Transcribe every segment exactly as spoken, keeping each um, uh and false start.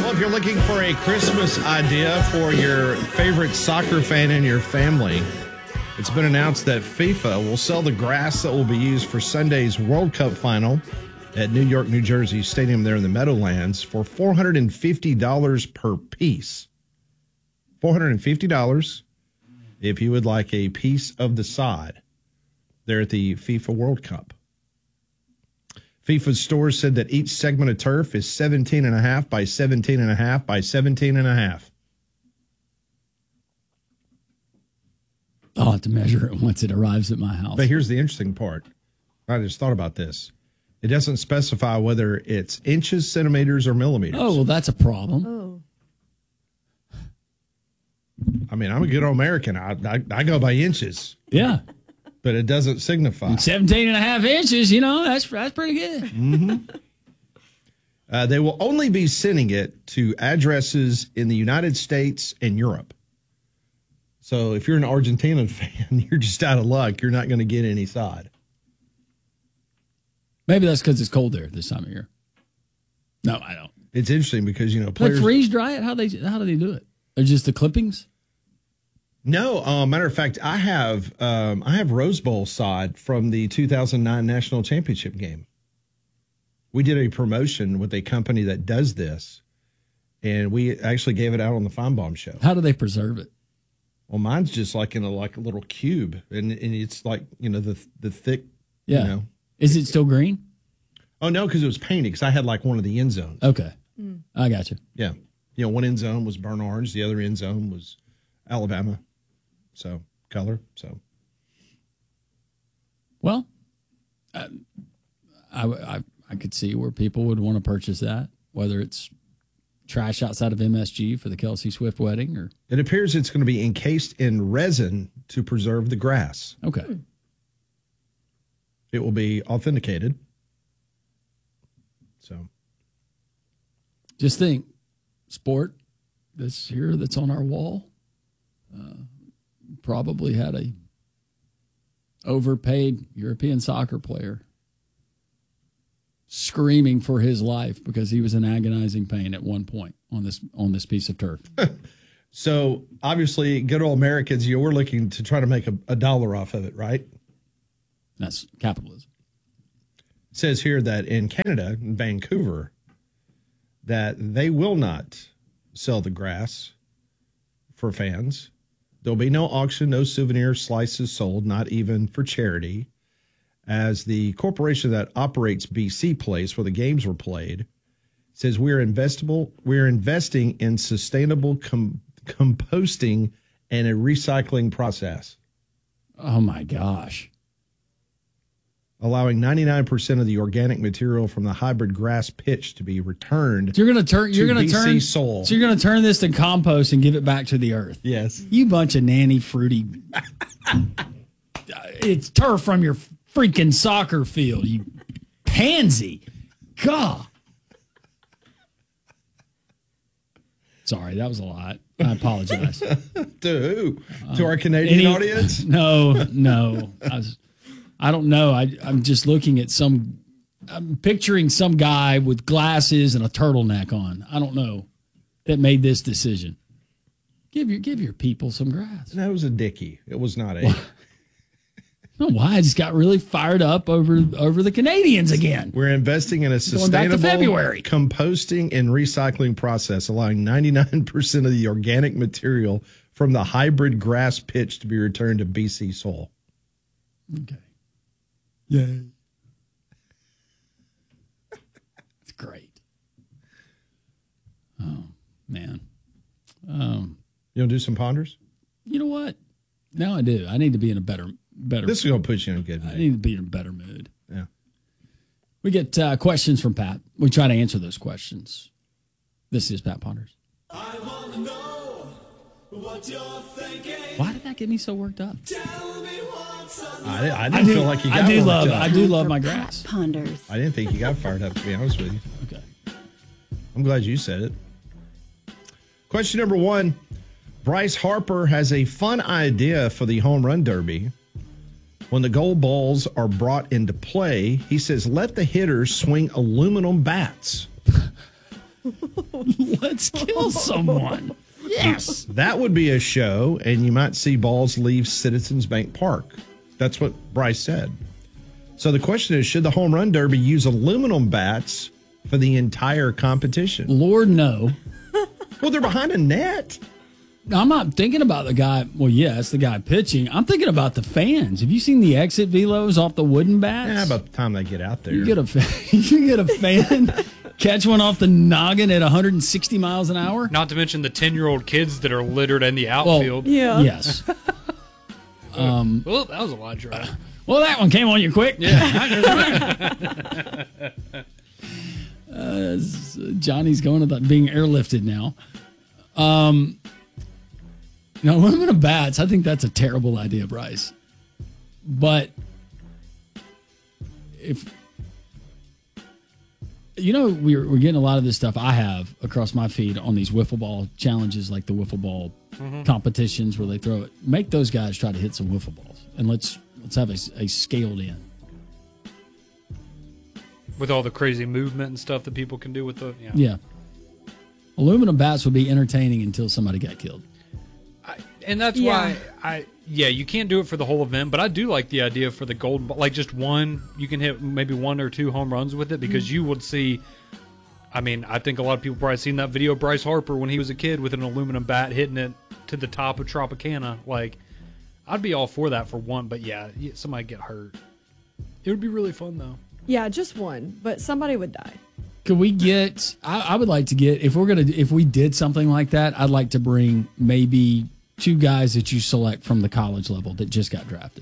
Well, if you're looking for a Christmas idea for your favorite soccer fan in your family, it's been announced that FIFA will sell the grass that will be used for Sunday's World Cup final at New York, New Jersey Stadium there in the Meadowlands for four hundred fifty dollars per piece. four hundred fifty dollars if you would like a piece of the sod there at the FIFA World Cup. FIFA's stores said that each segment of turf is seventeen and a half by seventeen and a half by seventeen and a half. I'll have to measure it once it arrives at my house. But here's the interesting part. I just thought about this. It doesn't specify whether it's inches, centimeters, or millimeters. Oh, well, that's a problem. Oh. I mean, I'm a good American. I, I, I go by inches. Yeah. But it doesn't signify. seventeen and a half inches, you know, that's that's pretty good. Mm-hmm. Uh, they will only be sending it to addresses in the United States and Europe. So if you're an Argentinian fan, you're just out of luck. You're not going to get any sod. Maybe that's because it's cold there this time of year. No, I don't. It's interesting because, you know, They players... freeze dry it? How they how do they do it? They're just the clippings? No, uh, matter of fact, I have um, I have Rose Bowl sod from the two thousand nine National Championship game. We did a promotion with a company that does this, and we actually gave it out on the Feinbaum show. How do they preserve it? Well, mine's just like in a like a little cube, and, and it's like, you know, the the thick. Yeah. You know. Is it still green? Oh no, because it was painted. Because I had like one of the end zones. Okay, Mm. I got you. Yeah, you know, one end zone was burnt orange, the other end zone was Alabama. So color. So. Well, I, I, I, I could see where people would want to purchase that, whether it's trash outside of M S G for the Kelsey Swift wedding or. It appears it's going to be encased in resin to preserve the grass. Okay. Hmm. It will be authenticated. So. Just think, sport this here that's on our wall uh, probably had a overpaid European soccer player screaming for his life because he was in agonizing pain at one point on this on this piece of turf. So obviously, good old Americans, you were looking to try to make a, a dollar off of it, right? That's capitalism. It says here that in Canada, in Vancouver, that they will not sell the grass for fans. There'll be no auction, no souvenir slices sold, not even for charity, as the corporation that operates B C Place, where the games were played, says we're investable. We're investing in sustainable com- composting and a recycling process. Oh my gosh! Allowing ninety-nine percent of the organic material from the hybrid grass pitch to be returned. So you're going to turn. You're going to turn. Soil. So you're going to turn this to compost and give it back to the earth. Yes. You bunch of nanny fruity. It's turf from your freaking soccer field. You pansy. God. Sorry, that was a lot. I apologize. To who? Uh, to our Canadian any, audience? No, no. I was. I don't know. I, I'm just looking at some, I'm picturing some guy with glasses and a turtleneck on. I don't know that made this decision. Give your give your people some grass. No, it was a dickie. It was not a. I don't know why. I just got really fired up over over the Canadians again. We're investing in a Going back to sustainable February. composting and recycling process, allowing ninety-nine percent of the organic material from the hybrid grass pitch to be returned to B C soil. Okay. Yay. It's great. Oh, man. Um, You want to do some ponders? You know what? Now I do. I need to be in a better better. This is going to put you in a good mood. I need to be in a better mood. Yeah. We get uh, questions from Pat. We try to answer those questions. This is Pat Ponders. I want to know what you're thinking. Why did that get me so worked up? Tell me what's on I, I I didn't do, feel like you got I do worked love. up. I do love my grass. Ponders. I didn't think you got fired up, to be honest with you. Okay. I'm glad you said it. Question number one. Bryce Harper has a fun idea for the home run derby. When the gold balls are brought into play, he says, let the hitters swing aluminum bats. Let's kill someone. Yes. That would be a show, and you might see balls leave Citizens Bank Park. That's what Bryce said. So the question is, should the home run derby use aluminum bats for the entire competition? Lord, no. Well, they're behind a net. I'm not thinking about the guy. Well, yeah, it's the guy pitching. I'm thinking about the fans. Have you seen the exit velos off the wooden bats? Yeah, about the time they get out there. You get a fa- you get a fan catch one off the noggin at one hundred sixty miles an hour. Not to mention the ten-year-old kids that are littered in the Well, outfield. Yeah. Yes. Um, well, that was a lot of drive. Well, that one came on you quick. Yeah. uh, Johnny's going to the, being airlifted now. Um, you know, aluminum bats, I think that's a terrible idea, Bryce. But if you know, we're we're getting a lot of this stuff I have across my feed on these wiffle ball challenges, like the wiffle ball mm-hmm. competitions where they throw it. Make those guys try to hit some wiffle balls, and let's let's have a, a scaled in. With all the crazy movement and stuff that people can do with the yeah. Yeah. Aluminum bats would be entertaining until somebody got killed. I, and that's Yeah. why I yeah you can't do it for the whole event, but I do like the idea for the golden ball, like just one you can hit maybe one or two home runs with it because mm-hmm. you would see. I mean, I think a lot of people probably seen that video of Bryce Harper when he was a kid with an aluminum bat hitting it to the top of Tropicana. Like, I'd be all for that for one, but yeah, somebody get hurt. It would be really fun though. Yeah, just one, but somebody would die. Could we get? I, I would like to get if we're gonna if we did something like that. I'd like to bring maybe two guys that you select from the college level that just got drafted.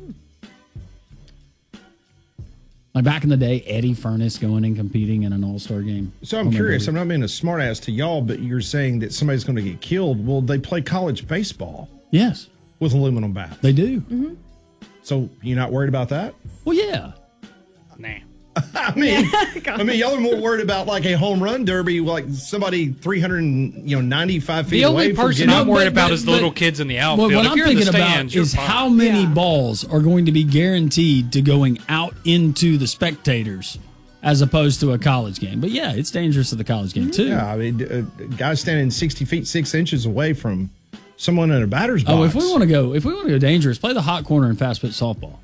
Like back in the day, Eddie Furness going and competing in an all-star game. So I'm curious. I'm not being a smartass to y'all, but you're saying that somebody's going to get killed. Well, they play college baseball Yes, with aluminum bats. they do. Mm-hmm. So you're not worried about that? Well, yeah. Nah. I mean, I mean, y'all are more worried about like a home run derby, like somebody three hundred you know ninety-five feet The away. only from person getting- I'm worried but- about but- is the but- little kids in the Well, outfield. what if I'm you're in the thinking stands, about you're is fine. how many Yeah. balls are going to be guaranteed to going out into the spectators as opposed to a college game. But yeah, it's dangerous to the college game too. Yeah, I mean, uh, guys standing sixty feet six inches away from someone in a batter's box. Oh, if we want to go, if we want to go dangerous, play the hot corner and fast pitch softball.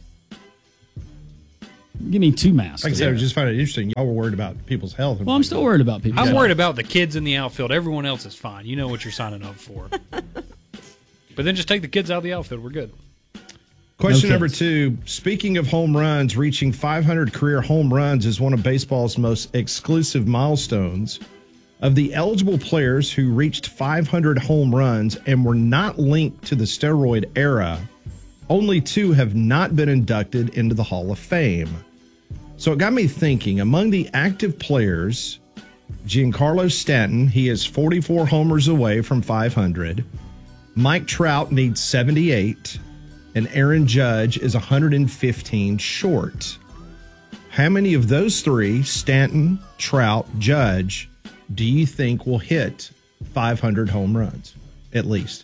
Give me two masks. like I said, I just find it interesting. Y'all were worried about people's health. Well, I'm still worried about people. I'm Yeah. worried about the kids in the outfield. Everyone else is fine. You know what you're signing up for. But then just take the kids out of the outfield. We're good. Question No number kids. two. Speaking of home runs, reaching five hundred career home runs is one of baseball's most exclusive milestones. Of the eligible players who reached five hundred home runs and were not linked to the steroid era, only two have not been inducted into the Hall of Fame. So it got me thinking, among the active players, Giancarlo Stanton, he is forty-four homers away from five hundred. Mike Trout needs seventy-eight. And Aaron Judge is one hundred fifteen short. How many of those three, Stanton, Trout, Judge, do you think will hit five hundred home runs, at least?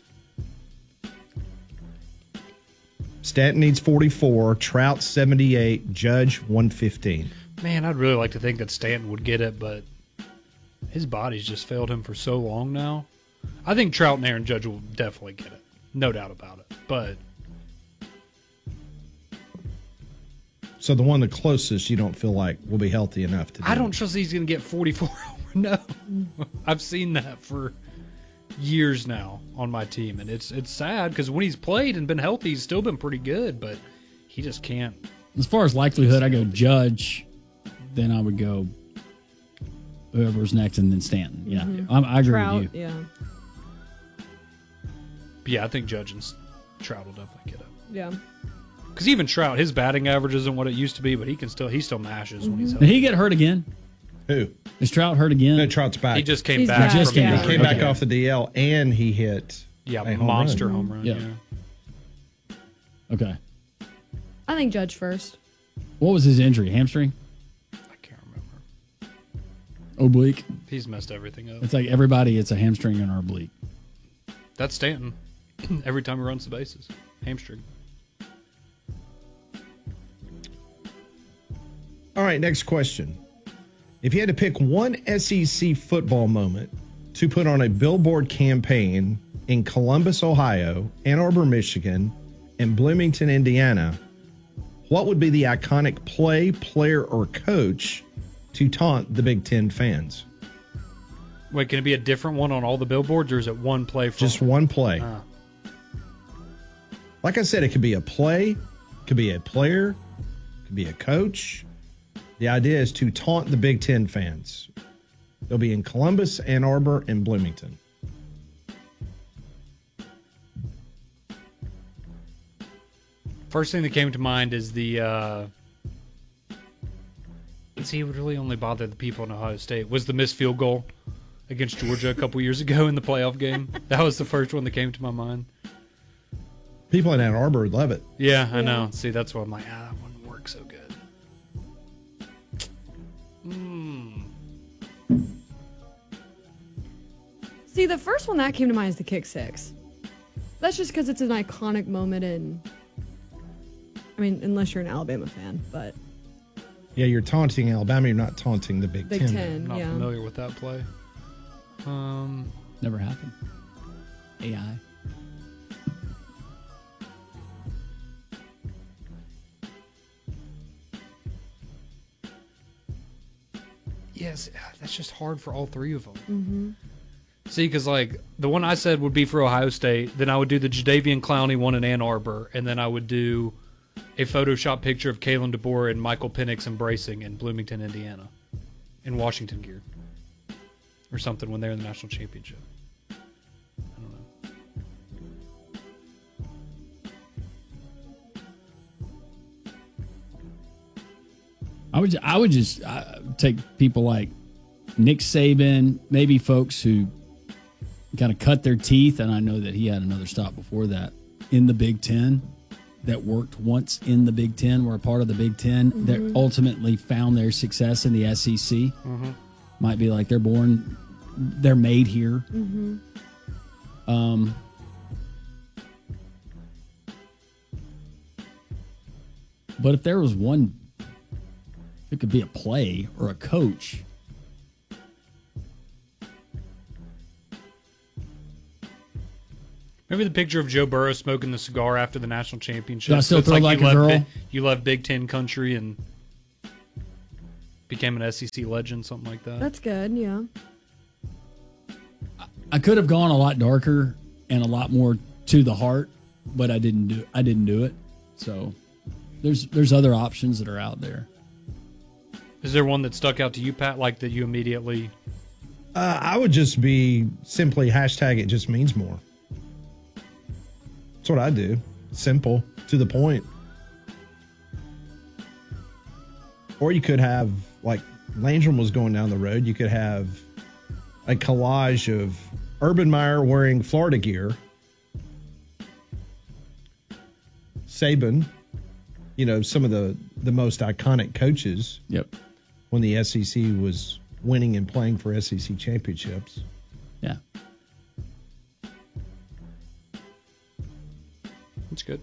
Stanton needs forty-four, Trout seventy-eight, Judge one fifteen. Man, I'd really like to think that Stanton would get it, but his body's just failed him for so long now. I think Trout and Aaron Judge will definitely get it. No doubt about it. But So the one the closest you don't feel like will be healthy enough to do I don't it. trust he's going to get forty-four. No. I've seen that for years now on my team, and it's it's sad because when he's played and been healthy, he's still been pretty good, but he just can't. As far as likelihood, I go Judge, then I would go whoever's next, and then Stanton. Yeah, Mm-hmm. I, I agree Trout, with you. yeah. But yeah, I think Judge and Trout will definitely get it. Yeah. Because even Trout, his batting average isn't what it used to be, but he can still he still mashes when he's Did healthy. he get hurt again? Who? Is Trout hurt again? No, Trout's back. He just came He's back. back, Just from came the- back. He came back Okay. off the D L, and he hit Yeah, a home monster run. home run. Yeah. Yeah. Okay. I think Judge first. What was his injury? Hamstring? I can't remember. Oblique? He's messed everything up. It's like everybody, it's a hamstring and an oblique. That's Stanton. Every time he runs the bases, hamstring. All right, next question. If you had to pick one S E C football moment to put on a billboard campaign in Columbus, Ohio, Ann Arbor, Michigan, and Bloomington, Indiana, what would be the iconic play, player, or coach to taunt the Big Ten fans? Wait, can it be a different one on all the billboards, or is it one play? From Just one play. Ah. Like I said, it could be a play, could be a player, could be a coach. The idea is to taunt the Big Ten fans. They'll be in Columbus, Ann Arbor, and Bloomington. First thing that came to mind is the. Uh, see, it would really only bother the people in Ohio State. Was the missed field goal against Georgia a couple years ago in the playoff game? That was the first one that came to my mind. People in Ann Arbor would love it. Yeah, I know. See, that's why I'm like, ah, that wouldn't work so good. Mm. See, the first one that came to mind is the kick six. That's just because it's an iconic moment in. I mean, unless you're an Alabama fan, but Yeah, you're taunting Alabama. You're not taunting the Big, Big Ten. Ten, Not yeah. familiar with that play. Um, Never happened. A I. yes, that's just hard for all three of them. Mm-hmm. See, because like the one I said would be for Ohio State, then I would do the Jadeveon Clowney one in Ann Arbor, and then I would do a Photoshop picture of Kalen DeBoer and Michael Penix embracing in Bloomington, Indiana, in Washington gear, or something when they're in the national championship. I don't know. I would I would just uh, take people like Nick Saban, maybe folks who kind of cut their teeth, and I know that he had another stop before that in the Big Ten, that worked once in the Big Ten, were a part of the Big Ten, mm-hmm. that ultimately found their success in the S E C. Mm-hmm. Might be like they're born, they're made here. Mm-hmm. Um. But if there was one, it could be a play or a coach. Maybe the picture of Joe Burrow smoking the cigar after the national championship. Do I still it's throw like you a left girl? Bi- you left Big Ten country and became an S E C legend, something like that. That's good, yeah. I could have gone a lot darker and a lot more to the heart, but I didn't do. I didn't do it. So there's there's other options that are out there. Is there one that stuck out to you, Pat, like that you immediately... Uh, I would just be simply hashtag it just means more. That's what I do. Simple, to the point. Or you could have, like Landrum was going down the road, you could have a collage of Urban Meyer wearing Florida gear, Saban, you know, some of the, the most iconic coaches. Yep. When the S E C was winning and playing for S E C championships. Yeah. That's good.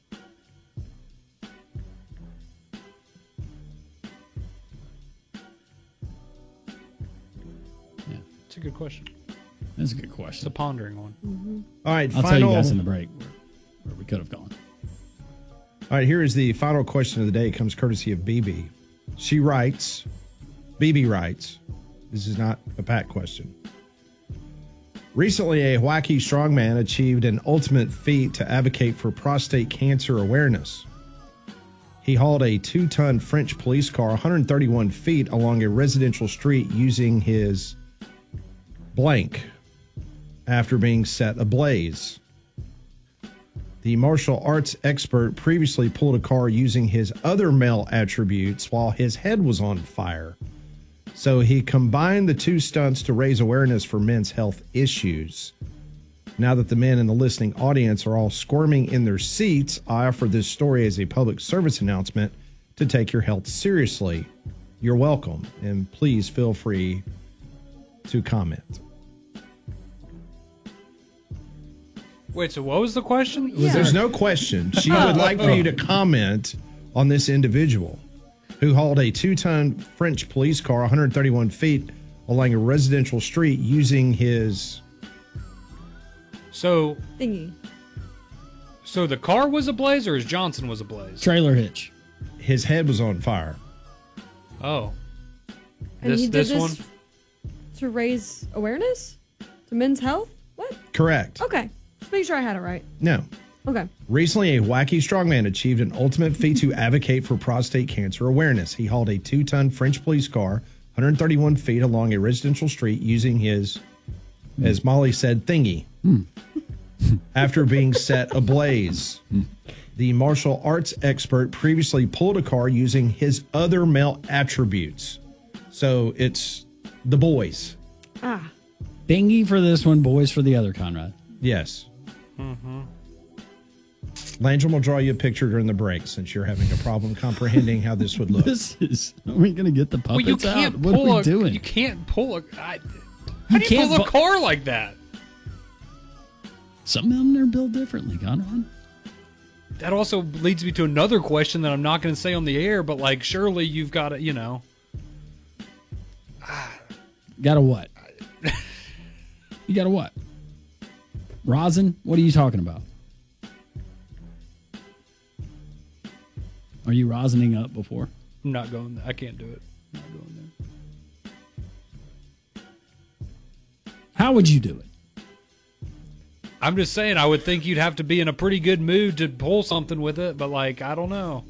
Yeah. It's a good question. That's a good It's a question. pondering one. Mm-hmm. All right, I'll final, tell you guys in the break where, where we could have gone. All right, here is the final question of the day. It comes courtesy of B B. She writes, B B writes, this is not a Pat question. Recently, a wacky strongman achieved an ultimate feat to advocate for prostate cancer awareness. He hauled a two-ton French police car one hundred thirty-one feet along a residential street using his blank after being set ablaze. The martial arts expert previously pulled a car using his other male attributes while his head was on fire. So he combined the two stunts to raise awareness for men's health issues. Now that the men in the listening audience are all squirming in their seats, I offer this story as a public service announcement to take your health seriously. You're welcome, and please feel free to comment. Wait, so what was the question? Yeah. There's no question. She would like for you to comment on this individual. who hauled a two-ton French police car one hundred thirty-one feet along a residential street using his... So, Thingy. so the car was ablaze, or his Johnson was ablaze? Trailer hitch. His head was on fire. Oh, And this he did this this one. to raise awareness to men's health? What? Correct. Okay. Just make sure I had it right. No. Okay. Recently, a wacky strongman achieved an ultimate feat to advocate for prostate cancer awareness. He hauled a two-ton French police car one hundred thirty-one feet along a residential street using his, as Molly said, thingy, after being set ablaze. The martial arts expert previously pulled a car using his other male attributes. So it's the boys. Ah. Thingy for this one, boys for the other, Conrad. Yes. Landrum will draw you a picture during the break since you're having a problem comprehending how this would look. This is. Are we going to get the Well, puppets you can't out? What pull are we a. doing? You can't pull a. I, You how do you can't pull a pu- car like that? Some of them are built differently, Conrad. That also leads me to another question that I'm not going to say on the air, but like, surely you've got to, you know. Got a what? You got a what? Rosin? What are you talking about? Are you rosining up before? I'm not going there. I can't do it. I'm not going there. How would you do it? I'm just saying, I would think you'd have to be in a pretty good mood to pull something with it, but like, I don't know.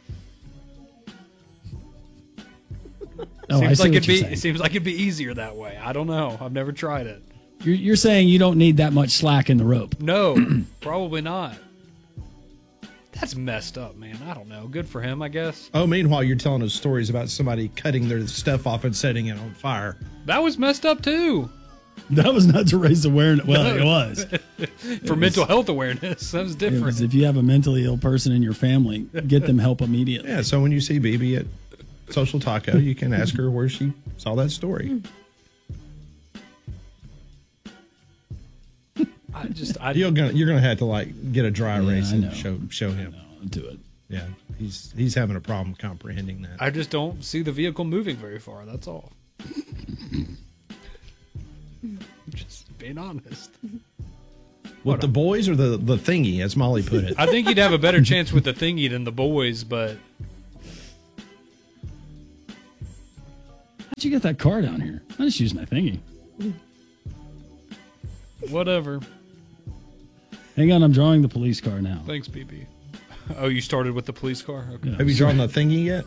Oh, I seems see like what it'd you're be. saying. It seems like it'd be easier that way. I don't know. I've never tried it. You're, you're saying you don't need that much slack in the rope. No, probably not. That's messed up, man. I don't know. Good for him, I guess. Oh, meanwhile, you're telling us stories about somebody cutting their stuff off and setting it on fire. That was messed up too. That was not to raise awareness. Well, it was. For mental health awareness, that was It different. was if you have a mentally ill person in your family, get them help immediately. Yeah, so when you see B B at Social Taco, you can ask her where she saw that story. I just, I, You're gonna you're gonna have to like get a dry Yeah, erase I and know. show show him. I'll do it. Yeah, he's he's having a problem comprehending that. I just don't see the vehicle moving very far. That's all. Just being honest. With the boys or the the thingy, as Molly put it. I think you'd have a better chance with the thingy than the boys, but How'd you get that car down here? I just used my thingy. whatever. Hang on, I'm drawing the police car now. Thanks, B B. Oh, you started with the police car? Okay. Have you drawn the thingy yet?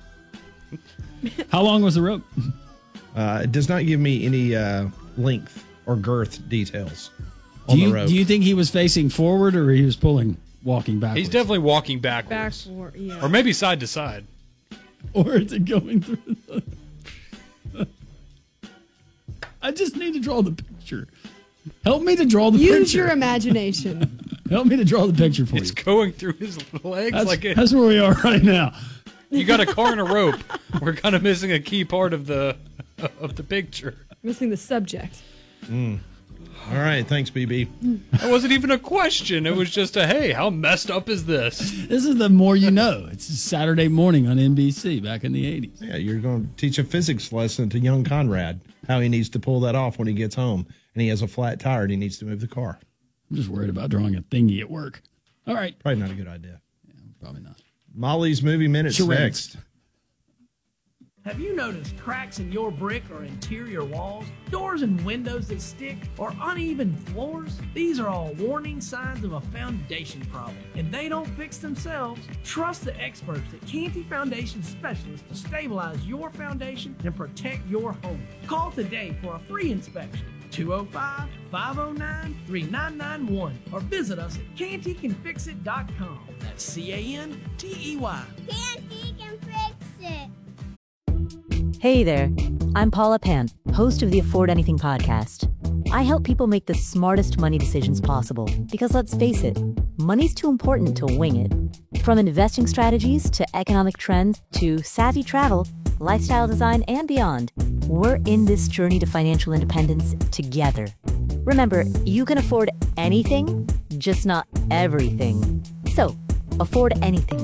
How long was the rope? Uh, it does not give me any uh, length or girth details Do on you, the rope. do you think he was facing forward or he was pulling, walking backwards? He's definitely walking backwards. Backward, yeah. Or maybe side to side. Or is it going through the... I just need to draw the picture. Help me to draw the Use picture. your imagination. Help me to draw the picture for It's you. going through his legs That's, like it, that's where we are right now. you got a car and a rope. We're kind of missing a key part of the of the picture. Missing the subject. All right, thanks, B B. That wasn't even a question. It was just a, hey, how messed up is this? This is the more you know. It's Saturday morning on N B C back in the eighties. Yeah, you're going to teach a physics lesson to young Conrad how he needs to pull that off when he gets home and he has a flat tire and he needs to move the car. I'm just worried about drawing a thingy at work. All right. Probably not a good idea. Probably not. Molly's movie minutes Charades. next. Have you noticed cracks in your brick or interior walls, doors and windows that stick, or uneven floors? These are all warning signs of a foundation problem, and they don't fix themselves. Trust the experts at Canty Foundation Specialists to stabilize your foundation and protect your home. Call today for a free inspection. two oh five, five oh nine, three nine nine one or visit us at canty can fix it dot com. That's C A N T E Y. Canty can fix it. Hey there, I'm Paula Pant, host of the Afford Anything podcast. I help people make the smartest money decisions possible because let's face it, money's too important to wing it. From investing strategies to economic trends to savvy travel, lifestyle design, and beyond, we're in this journey to financial independence together. Remember, you can afford anything, just not everything. So, afford anything.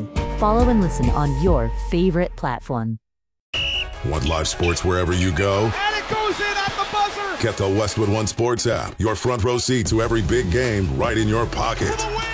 Follow and listen on your favorite platform. Want live sports wherever you go? And it goes in at the buzzer. Get the Westwood One Sports app. Your front row seat to every big game right in your pocket. For the win.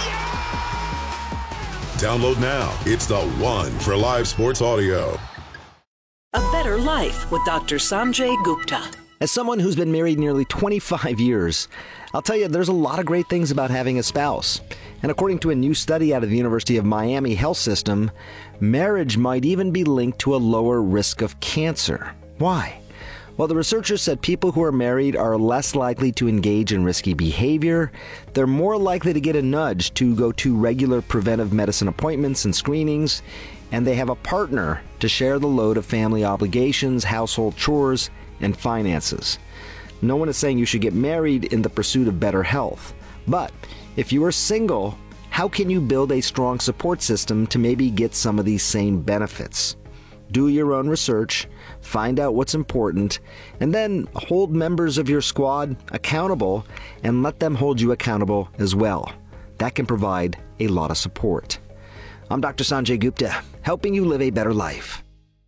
Yeah! Download now. It's the one for live sports audio. A Better Life with Doctor Sanjay Gupta. As someone who's been married nearly twenty-five years, I'll tell you there's a lot of great things about having a spouse. And according to a new study out of the University of Miami Health System, marriage might even be linked to a lower risk of cancer. Why? Well, the researchers said people who are married are less likely to engage in risky behavior, they're more likely to get a nudge to go to regular preventive medicine appointments and screenings, and they have a partner to share the load of family obligations, household chores, and finances. No one is saying you should get married in the pursuit of better health. But if you are single, how can you build a strong support system to maybe get some of these same benefits? Do your own research, find out what's important, and then hold members of your squad accountable and let them hold you accountable as well. That can provide a lot of support. I'm Doctor Sanjay Gupta, helping you live a better life.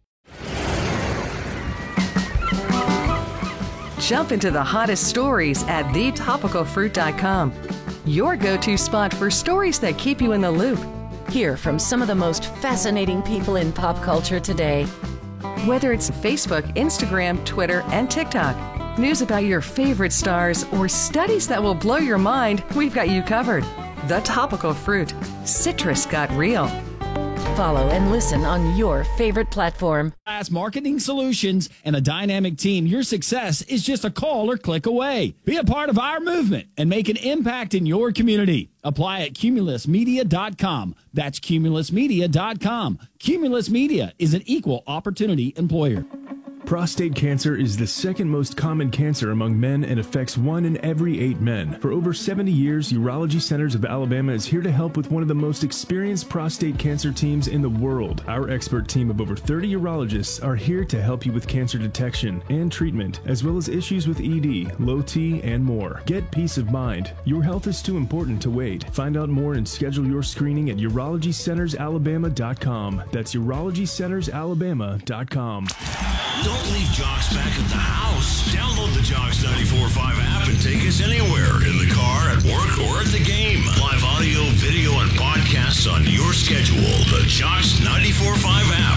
Jump into the hottest stories at the topical fruit dot com. Your go-to spot for stories that keep you in the loop. Hear from some of the most fascinating people in pop culture today. Whether it's Facebook, Instagram, Twitter, and TikTok, news about your favorite stars, or studies that will blow your mind, we've got you covered. The Topical Fruit. Citrus got real. Follow and listen on your favorite platform. As marketing solutions and a dynamic team, your success is just a call or click away. Be a part of our movement and make an impact in your community. Apply at cumulus media dot com. That's cumulus media dot com. Cumulus Media is an equal opportunity employer. Prostate cancer is the second most common cancer among men and affects one in every eight men. For over seventy years, Urology Centers of Alabama is here to help with one of the most experienced prostate cancer teams in the world. Our expert team of over thirty urologists are here to help you with cancer detection and treatment, as well as issues with E D, low T, and more. Get peace of mind. Your health is too important to wait. Find out more and schedule your screening at urology centers alabama dot com. That's urology centers alabama dot com. Don't leave Jocks back at the house. Download the Jocks ninety-four point five app and take us anywhere, in the car, at work, or at the game. Live audio, video, and podcasts on your schedule. The Jocks ninety-four point five app.